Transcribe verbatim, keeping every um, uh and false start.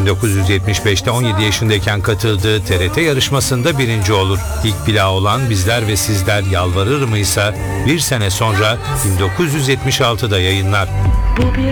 bin dokuz yüz yetmiş beşte on yedi yaşındayken katıldığı T R T yarışmasında birinci olur. İlk plağı olan Bizler ve Sizler Yalvarır mı ise bir sene sonra bin dokuz yüz yetmiş altıda yayınlar. Bu bir